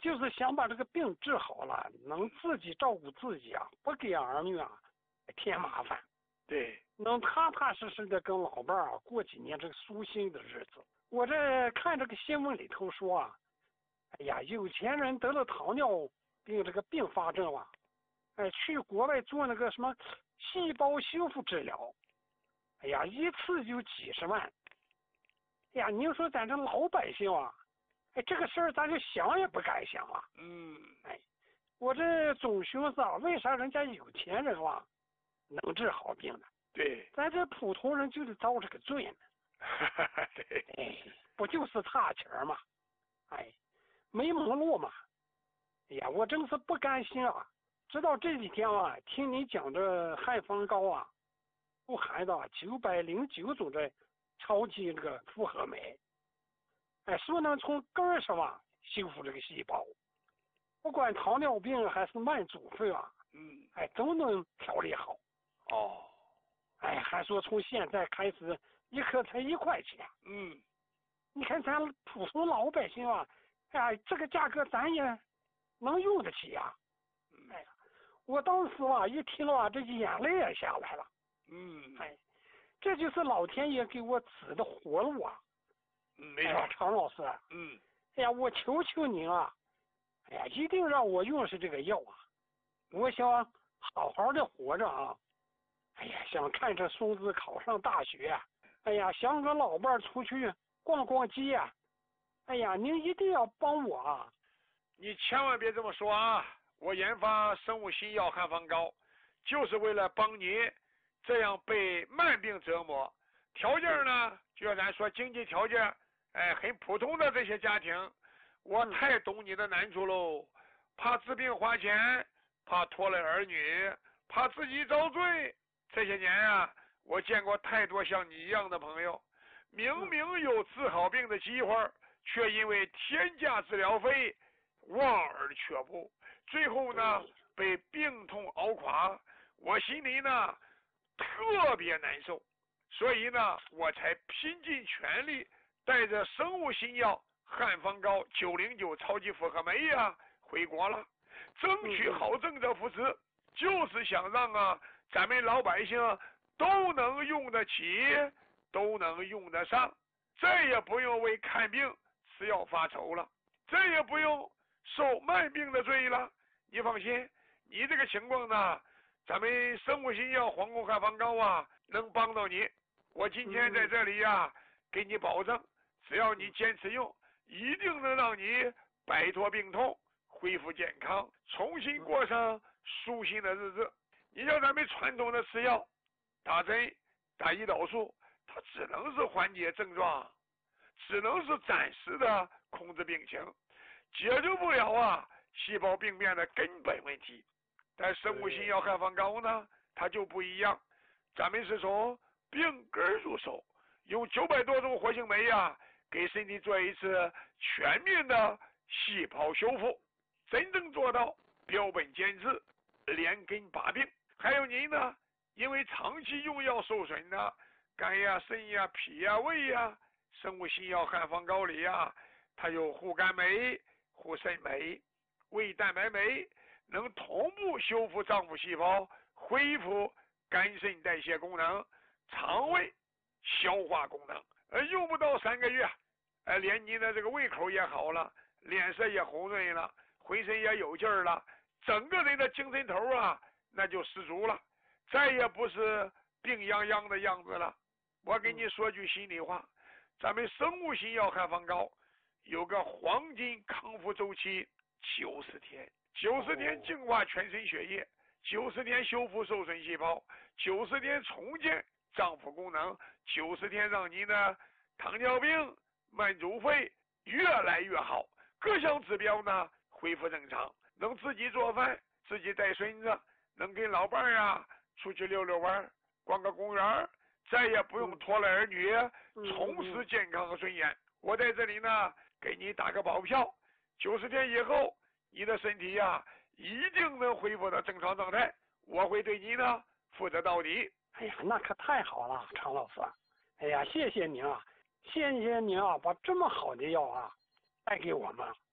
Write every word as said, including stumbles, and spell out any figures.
就是想把这个病治好了，能自己照顾自己啊，不给儿女啊添麻烦。 对， 能踏踏实实的跟老伴儿啊过几年这个舒心的日子。我这看这个新闻里头说啊，哎呀，有钱人得了糖尿病这个并发症啊，哎，去国外做那个什么细胞修复治疗，哎呀，一次就几十万。哎呀，您说咱这老百姓啊，哎，这个事儿咱就想也不敢想啊。 嗯， 哎，我这总寻思啊，为啥人家有钱人啊能治好病呢？ 对， 咱这普通人就是遭这个罪呢。 对， 哎，不就是差钱嘛？哎，没门路嘛。哎呀，我真是不甘心啊！直到这几天啊，听你讲这汉方膏啊，富含的九百零九种的超级这个复合酶，哎，说能从根儿上啊修复这个细胞，不管糖尿病还是慢阻肺啊， 嗯， 哎，都能调理好。 哦， 哎，还说从现在开始一颗才一块钱。 嗯， 你看咱普通老百姓啊，哎，这个价格咱也能用得起呀、 嗯， 哎呀，我当时啊一听啊，这眼泪也下来了。 嗯， 哎，这就是老天爷给我指的活路啊！ 嗯，没哎呀， 错， 常老师， 嗯， 哎呀，我求求您啊，哎呀，一定让我用上这个药啊！我想好好的活着啊！哎呀，想看着孙子考上大学，哎呀，想跟老伴儿出去逛逛街，哎呀，您一定要帮我啊！ 你千万别这么说啊！我研发生物新药汉方膏，就是为了帮你这样被慢病折磨，条件呢，就像咱说经济条件，哎，很普通的这些家庭，我太懂你的难处喽。怕治病花钱，怕拖累儿女，怕自己遭罪。这些年啊，我见过太多像你一样的朋友，明明有治好病的机会，却因为天价治疗费望而却步，最后呢被病痛熬垮，我心里呢特别难受，所以呢我才拼尽全力带着生物新药汉方膏九零九超级复合酶呀、啊、回国了，争取好政策扶持，就是想让啊咱们老百姓都能用得起，都能用得上，再也不用为看病吃药发愁了，再也不用受慢病的罪了。你放心，你这个情况呢，咱们生物新药黄宫汉方膏啊能帮到你。我今天在这里呀、啊、给你保证，只要你坚持用，一定能让你摆脱病痛，恢复健康，重新过上舒心的日子。你像咱们传统的吃药，打针打胰岛素，它只能是缓解症状，只能是暂时的控制病情，解决不了啊细胞病变的根本问题。但生物新药汉方膏呢，它就不一样，咱们是从病根入手，用九百多种活性酶啊，给身体做一次全面的细胞修复，真正做到标本兼治，连根拔病。还有您呢，因为长期用药受损呢，肝呀、肾呀、脾呀、胃呀，生物新药汉方膏里呀，它有护肝酶、护肾酶、胃蛋白酶，能同步修复脏腑细胞，恢复肝肾代谢功能、肠胃消化功能。呃，用不到三个月，呃，连您的这个胃口也好了，脸色也红润了，浑身也有劲儿了，整个人的精神头啊，那就十足了，再也不是病殃殃的样子了。我给你说句心里话，咱们生物新药汉方膏有个黄金康复周期九十天，九十天净化全身血液，九十天修复受损细胞，九十天重建脏腑功能，九十天让您的糖尿病、慢阻肺越来越好，各项指标呢恢复正常，能自己做饭，自己带孙子，能跟老伴儿啊出去溜溜弯，逛个公园，再也不用拖累儿女，重拾健康和尊严。我在这里呢给你打个保票，九十天以后你的身体呀、啊、一定能恢复到正常状态，我会对你呢负责到底。 哎呀，那可太好了，常老师。哎呀，谢谢您啊，谢谢您啊，把这么好的药啊带给我们。